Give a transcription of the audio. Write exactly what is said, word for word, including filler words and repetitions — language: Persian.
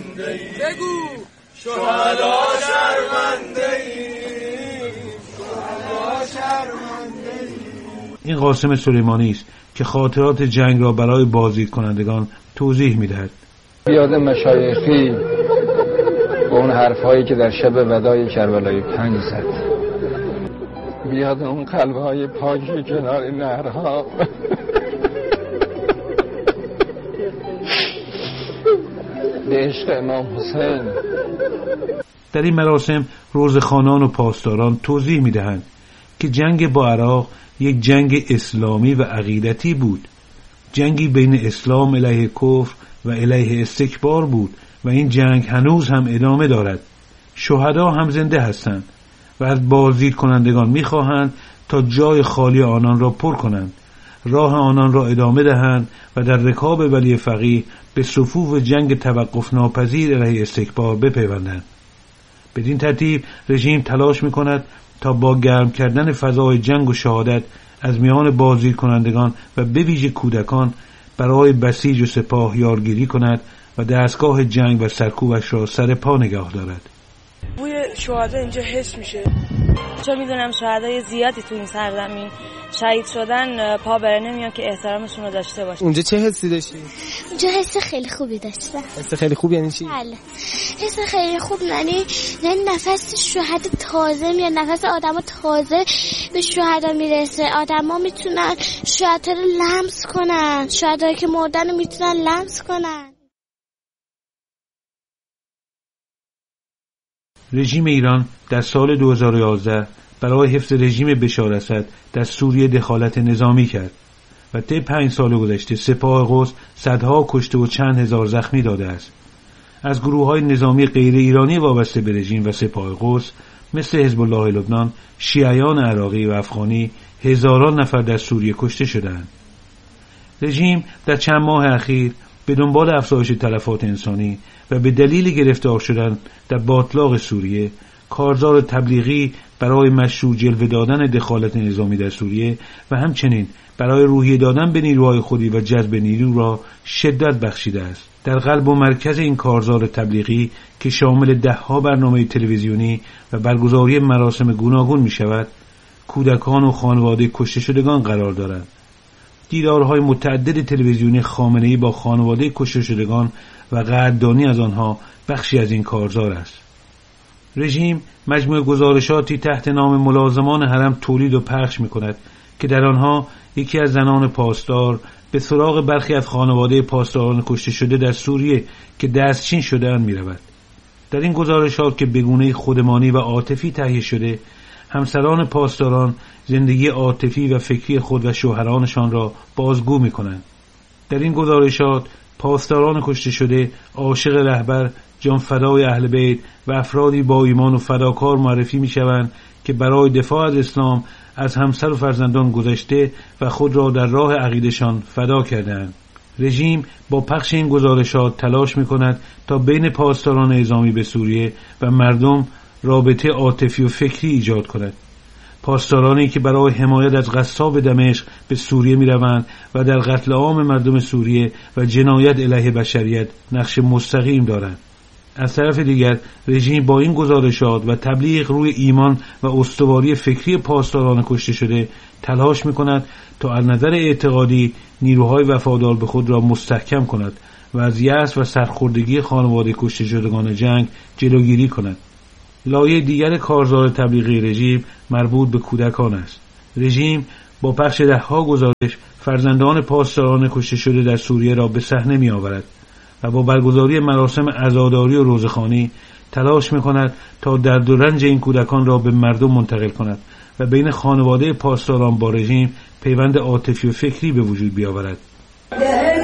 شرمنده ای بگو شهدا شرمنده ای شهدا شرمنده ای. این قاسم سلیمانی است که خاطرات جنگ را برای بازدید کنندگان توضیح می‌دهد. یاد مشایخی با اون حرفایی که در شب وداع کربلای پنج زد، بیاد اون قلب‌های پاکی کنار نهرها، به عشق امام حسین. در این مراسم روزخوانان و پاسداران توضیح می‌دهند که جنگ با عراق یک جنگ اسلامی و عقیدتی بود، جنگی بین اسلام علیه کفر و علیه استکبار بود و این جنگ هنوز هم ادامه دارد. شهدا هم زنده هستند و از بازدید کنندگان می‌خواهند تا جای خالی آنان را پر کنند، راه آنان را ادامه دهند و در رکاب ولی فقیه به صفوف جنگ توقف ناپذیر علیه استکبار بپیوندند. بدین ترتیب رژیم تلاش می‌کند تا با گرم کردن فضای جنگ و شهادت از میان بازدید کنندگان و به ویژه کودکان برای بسیج و سپاه یارگیری کند و دستگاه جنگ و سرکوبش را سر پا نگاه دارد. بوی شهدا اینجا حس میشه، چون میدونم شهدای زیادی تو این سرزمین شهید شدن، پا بره نمیان که احترامشون رو داشته باشه. اونجا چه حسی داشتی؟ اونجا حس خیلی خوبی داشتم. حس خیلی خوب یعنی چی؟ بله، حس خیلی خوب یعنی یعنی نفس شهدا تازه میاد، نفس آدما تازه به شهدا میرسه، آدما میتونن شهدا رو لمس کنن، شهدایی که مردن رو میتونن لمس کنن. رژیم ایران در سال دو هزار و یازده برای حفظ رژیم بشار اسد در سوریه دخالت نظامی کرد و طی پنج سال گذشته سپاه قدس صدها کشته و چند هزار زخمی داده است. از گروه‌های نظامی غیر ایرانی وابسته به رژیم و سپاه قدس مثل حزب الله لبنان، شیعیان عراقی و افغانی هزاران نفر در سوریه کشته شدند. رژیم در چند ماه اخیر به دنبال افزایش تلفات انسانی و به دلیل گرفتار شدن در باطلاق سوریه کارزار تبلیغی برای مشروع جلوه دادن دخالت نظامی در سوریه و همچنین برای روحیه دادن به نیروهای خودی و جذب نیرو را شدت بخشیده است. در قلب و مرکز این کارزار تبلیغی که شامل ده‌ها برنامه تلویزیونی و برگزاری مراسم گوناگون می شود، کودکان و خانواده کشته شدگان قرار دارند. دیدارهای متعدد تلویزیونی خامنه‌ای با خانواده کشته شدگان و قدردانی از آنها بخشی از این کارزار است. رژیم مجموعه گزارشاتی تحت نام ملازمان حرم تولید و پخش می‌کند که در آنها یکی از زنان پاسدار به سراغ برخی از خانواده پاسداران کشته شده در سوریه که دستچین شده‌اند می‌رود. در این گزارشات که به گونه‌ای خودمانی و عاطفی تهیه شده، همسران پاسداران زندگی عاطفی و فکری خود و شوهرانشان را بازگو می‌کنند. در این گزارشات پاسداران کشته شده عاشق رهبر، جانفدای اهل بیت و افرادی با ایمان و فداکار معرفی می‌شوند که برای دفاع از اسلام از همسر و فرزندان گذشته و خود را در راه عقیده‌شان فدا کردند. رژیم با پخش این گزارشات تلاش می‌کند تا بین پاسداران نظامی به سوریه و مردم رابطه عاطفی و فکری ایجاد کند. پاسدارانی که برای حمایت از غصاب دمشق به سوریه می‌روند و در قتل عام مردم سوریه و جنایت علیه بشریت نقش مستقیم دارند. از طرف دیگر رژیم با این گزارشات و تبلیغ روی ایمان و استواری فکری پاسداران کشته شده تلاش می‌کند تا از نظر اعتقادی نیروهای وفادار به خود را مستحکم کند و از یأس و سرخوردگی خانواده کشته شدگان جنگ جلوگیری کند. لایه دیگر کارزار تبلیغی رژیم مربوط به کودکان است. رژیم با پخش ده‌ها گزارش فرزندان پاسداران کشته شده در سوریه را به صحنه می‌آورد و با برگزاری مراسم عزاداری و روزخوانی تلاش می‌کند تا درد و رنج این کودکان را به مردم منتقل کند و بین خانواده پاسداران با رژیم پیوند عاطفی و فکری به وجود بیاورد.